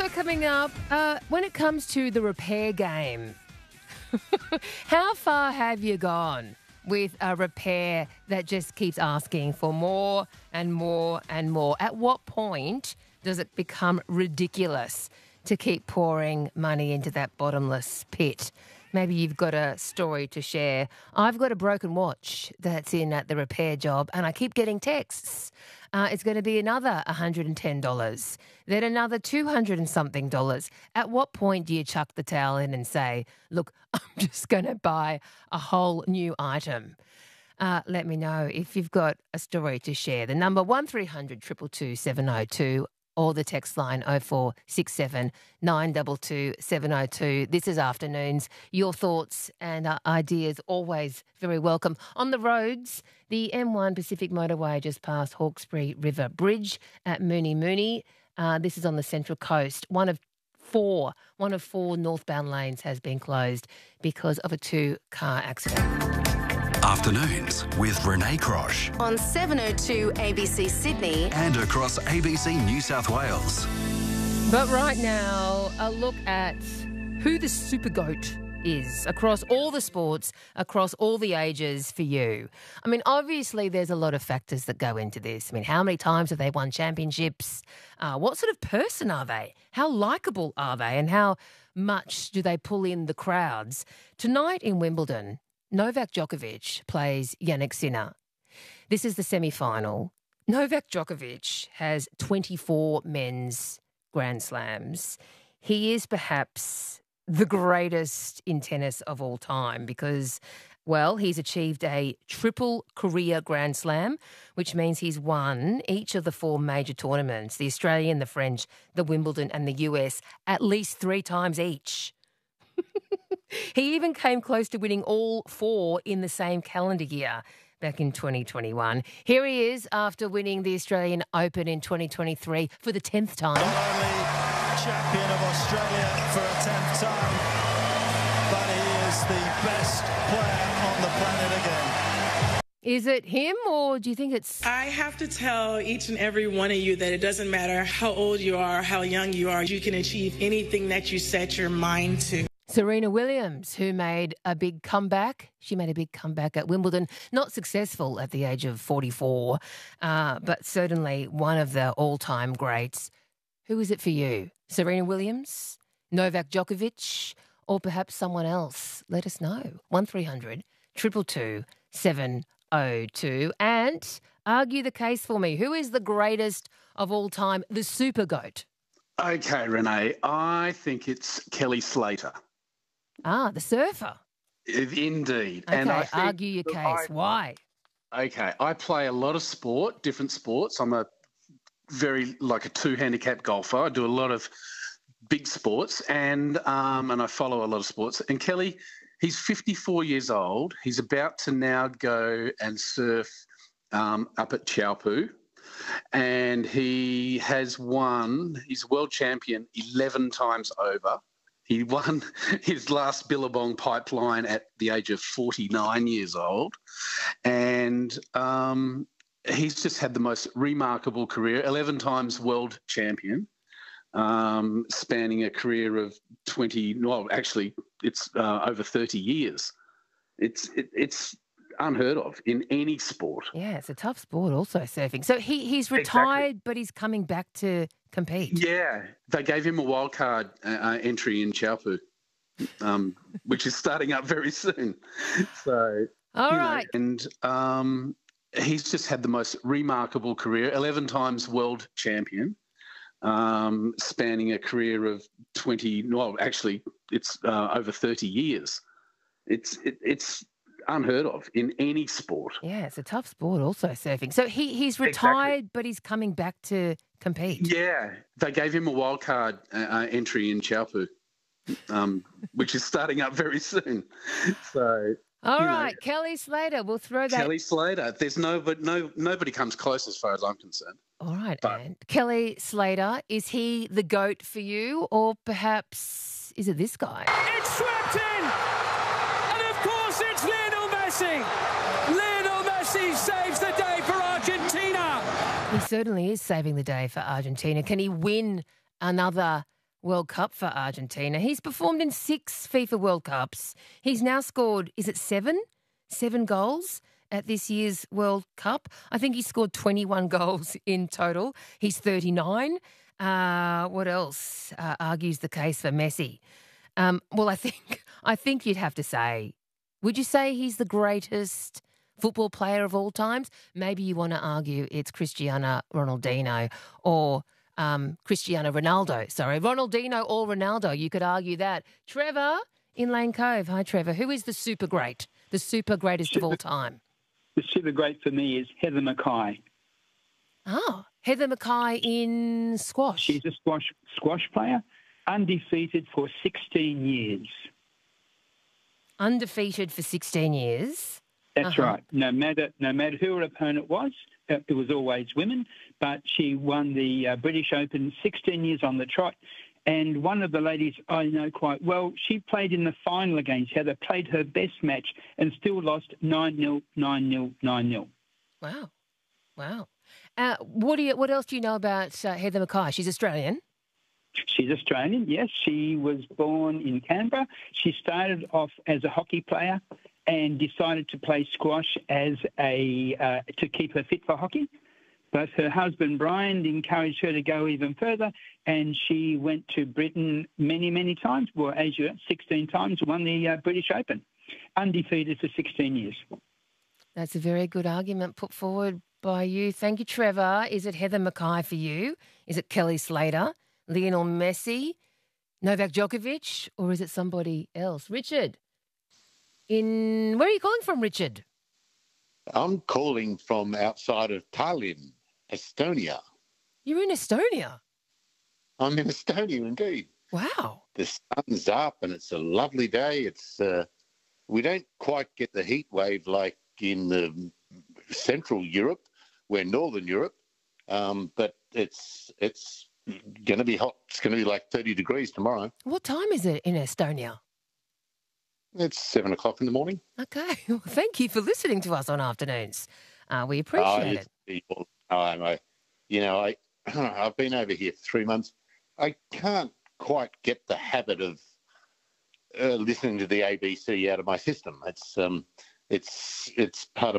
Also coming up, when it comes to the repair game, how far have you gone with a repair that just keeps asking for more and more and more? At what point does it become ridiculous to keep pouring money into that bottomless pit? Maybe you've got a story to share. I've got a broken watch that's in at the repair job and I keep getting texts. It's going to be another $110, then another $200 and something. At what point do you chuck the towel in and say, look, I'm just going to buy a whole new item? Let me know if you've got a story to share. The number 1300 222 702 or the text line 0467 922 702. This is Afternoons. Your thoughts and ideas always very welcome. On the roads, the M1 Pacific Motorway just past Hawkesbury River Bridge at Mooney. This is on the Central Coast. One of four northbound lanes has been closed because of a two-car accident. Afternoons with Renee Crosh. On 702 ABC Sydney. And across ABC New South Wales. But right now, a look at who the super goat is across all the sports, across all the ages for you. I mean, obviously there's a lot of factors that go into this. I mean, how many times have they won championships? What sort of person are they? How likeable are they? And how much do they pull in the crowds? Tonight in Wimbledon, Novak Djokovic plays Jannik Sinner. This is the semi-final. Novak Djokovic has 24 men's Grand Slams. He is perhaps the greatest in tennis of all time because, well, he's achieved a triple career Grand Slam, which means he's won each of the four major tournaments, the Australian, the French, the Wimbledon and the US, at least 3 times each. He even came close to winning all four in the same calendar year back in 2021. Here he is after winning the Australian Open in 2023 for the 10th time. Not only champion of Australia for a 10th time, but he is the best player on the planet again. Is it him or do you think it's... I have to tell each and every one of you that it doesn't matter how old you are, how young you are, you can achieve anything that you set your mind to. Serena Williams, who made a big comeback. She made a big comeback at Wimbledon. Not successful at the age of 44, but certainly one of the all-time greats. Who is it for you? Serena Williams, Novak Djokovic, or perhaps someone else? Let us know. 1300 222 702. And argue the case for me. Who is the greatest of all time, the super goat? Okay, Renee, I think it's Kelly Slater. Ah, the surfer. Indeed. Okay, and I think, argue your case. Why? Okay, I play a lot of sport, different sports. I'm a two-handicap golfer. I do a lot of big sports and I follow a lot of sports. And Kelly, he's 54 years old. He's about to now go and surf up at Taupo. And he has won, he's world champion 11 times over. He won his last Billabong pipeline at the age of 49 years old. And he's just had the most remarkable career, 11 times world champion, spanning a career of it's over 30 years. It's unheard of in any sport. Yeah, it's a tough sport also, surfing. So he's retired, exactly. But he's coming back to compete. Yeah, they gave him a wildcard entry in Taupo, which is starting up very soon. So, all right. And he's just had the most remarkable career, 11 times world champion, spanning a career of it's over 30 years. It's unheard of in any sport. Yeah, it's a tough sport also, surfing. So he's retired, exactly. But he's coming back to compete. Yeah, they gave him a wildcard entry in Taupo, which is starting up very soon. So, all right, Kelly Slater, we'll throw that. Kelly Slater, there's nobody comes close as far as I'm concerned. All right, and Kelly Slater, is he the GOAT for you, or perhaps is it this guy? It's swept in, and of course it's Lionel Messi. Lionel Messi saves the day for Argentina. He certainly is saving the day for Argentina. Can he win another World Cup for Argentina. He's performed in 6 FIFA World Cups. He's now scored, is it 7? 7 goals at this year's World Cup. I think he scored 21 goals in total. He's 39. What else argues the case for Messi? Well, I think you'd have to say, would you say he's the greatest football player of all times? Maybe you want to argue it's Cristiano Ronaldinho or Cristiano Ronaldo. Sorry, Ronaldinho or Ronaldo. You could argue that. Trevor in Lane Cove. Hi, Trevor. Who is the super great, the super greatest of all time? The super great for me is Heather Mackay. Oh, Heather Mackay in squash. She's a squash player, undefeated for 16 years. Undefeated for 16 years. That's right. No matter who her opponent was, it was always women, but she won the British Open 16 years on the trot. And one of the ladies I know quite well, she played in the final against Heather, played her best match and still lost 9-0, 9-0, 9-0. Wow. What else do you know about Heather Mackay? She's Australian. She's Australian, yes. She was born in Canberra. She started off as a hockey player and decided to play squash as to keep her fit for hockey. But her husband, Brian, encouraged her to go even further, and she went to Britain many, many times, well, Asia 16 times, won the British Open, undefeated for 16 years. That's a very good argument put forward by you. Thank you, Trevor. Is it Heather Mackay for you? Is it Kelly Slater, Lionel Messi, Novak Djokovic, or is it somebody else? Richard, where are you calling from, Richard? I'm calling from outside of Tallinn, Estonia. You're in Estonia? I'm in Estonia, indeed. Wow. The sun's up and it's a lovely day. It's we don't quite get the heat wave like in Central Europe, we're Northern Europe, but it's going to be hot. It's going to be like 30 degrees tomorrow. What time is it in Estonia? It's 7 o'clock in the morning. Okay. Well, thank you for listening to us on Afternoons. We appreciate it. I've been over here for 3 months. I can't quite get the habit of listening to the ABC out of my system. It's part of